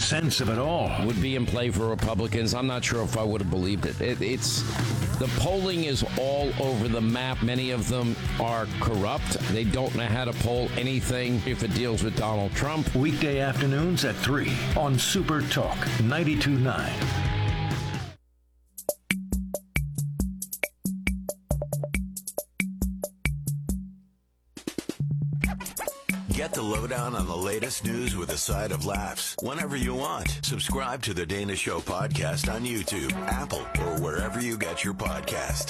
sense of it all. Would be in play for Republicans. I'm not sure if I would have believed it. It's the polling is all over the map. Many of them are corrupt. They don't know how to poll anything if it deals with Donald Trump. Weekday afternoons at 3 on Super Talk 92.9. Get the lowdown on the latest news with a side of laughs whenever you want. Subscribe to the Dana Show podcast on YouTube, Apple, or wherever you get your podcast.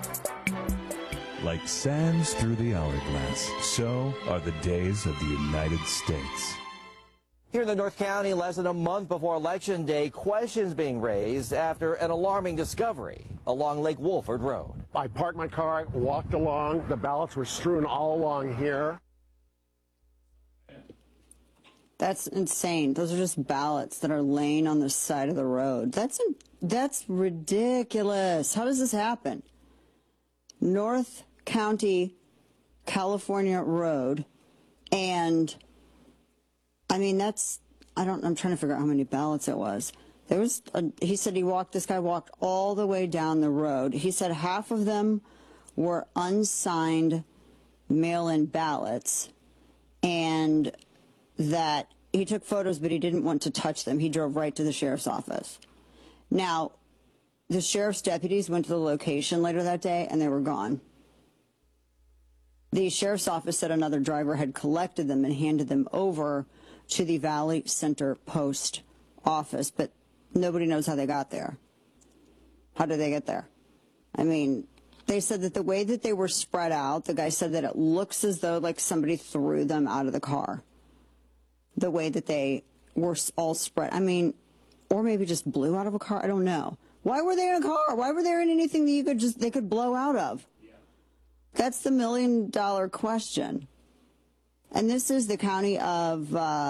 Like sands through the hourglass, so are the days of the United States. Here in the North County, less than a month before Election Day, questions being raised after an alarming discovery along Lake Wolford Road. I parked my car, walked along. The ballots were strewn all along here. That's insane. Those are just ballots that are laying on the side of the road. That's ridiculous. How does this happen? North County, California Road, and I mean I'm trying to figure out how many ballots it was. He said this guy walked all the way down the road. He said half of them were unsigned mail-in ballots, and that he took photos, but he didn't want to touch them. He drove right to the sheriff's office. Now, the sheriff's deputies went to the location later that day, and they were gone. The sheriff's office said another driver had collected them and handed them over to the Valley Center Post office, but nobody knows how they got there. How did they get there? I mean, they said that the way that they were spread out, the guy said that it looks as though like somebody threw them out of the car. The way that they were all spread. I mean, or maybe just blew out of a car. I don't know. Why were they in a car? Why were they in anything that they could blow out of? Yeah. That's the $1 million question. And this is the county of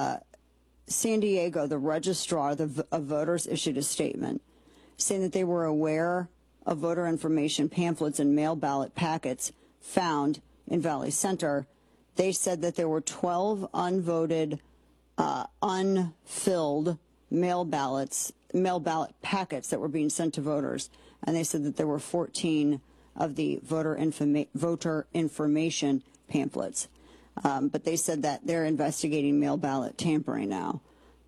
San Diego. The registrar of voters issued a statement saying that they were aware of voter information pamphlets and mail ballot packets found in Valley Center. They said that there were 12 unvoted unfilled mail ballot packets that were being sent to voters, and they said that there were 14 of the voter information pamphlets. But they said that they're investigating mail ballot tampering now.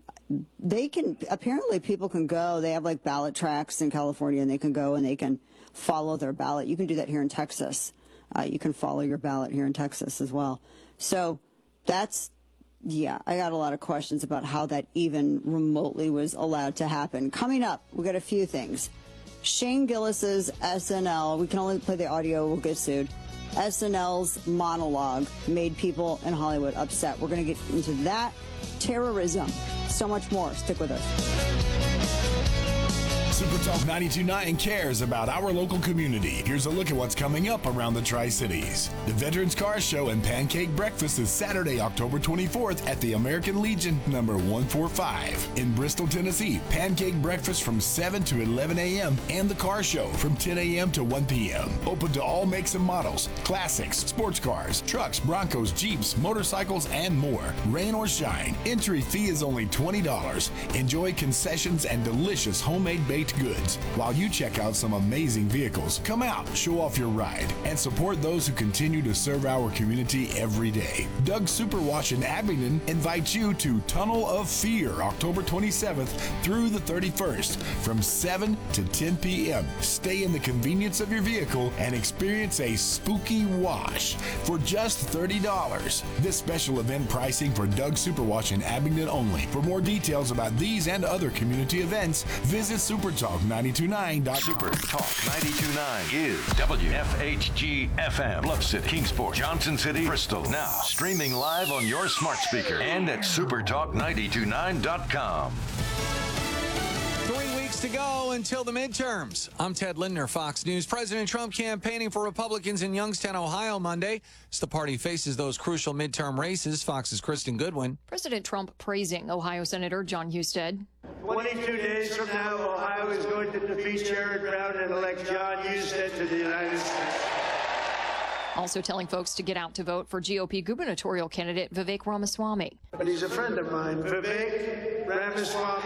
Apparently people can go, they have like ballot tracks in California, and they can go and they can follow their ballot. You can do that here in Texas. You can follow your ballot here in Texas as well. So yeah, I got a lot of questions about how that even remotely was allowed to happen. Coming up, we got a few things. Shane Gillis's SNL, we can only play the audio, we'll get sued. SNL's monologue made people in Hollywood upset. We're going to get into that, terrorism, so much more. Stick with us. Super Talk 92.9 cares about our local community. Here's a look at what's coming up around the Tri-Cities. The Veterans Car Show and Pancake Breakfast is Saturday, October 24th at the American Legion, number 145. In Bristol, Tennessee, Pancake Breakfast from 7 to 11 a.m. and the Car Show from 10 a.m. to 1 p.m. Open to all makes and models, classics, sports cars, trucks, Broncos, Jeeps, motorcycles, and more. Rain or shine, entry fee is only $20. Enjoy concessions and delicious homemade baked goods while you check out some amazing vehicles. Come out, show off your ride, and support those who continue to serve our community every day. Doug Superwash in Abingdon invites you to Tunnel of Fear, October 27th through the 31st from 7 to 10 p.m. Stay in the convenience of your vehicle and experience a spooky wash for just $30. This special event pricing for Doug Superwash in Abingdon only. For more details about these and other community events, visit SuperTalk929.com. Super Talk 92.9 is WFHG FM, Bluff City, Kingsport, Johnson City, Bristol. Now streaming live on your smart speaker and at SuperTalk929.com. 3 weeks to go until the midterms. I'm Ted Lindner, Fox News. President Trump campaigning for Republicans in Youngstown, Ohio Monday as the party faces those crucial midterm races. Fox's Kristen Goodwin. President Trump praising Ohio Senator John Husted. 22 days from now, Ohio is going to defeat Sherrod Brown and elect John Husted to the United States. Also telling folks to get out to vote for GOP gubernatorial candidate Vivek Ramaswamy. But he's a friend of mine. Vivek Ramaswamy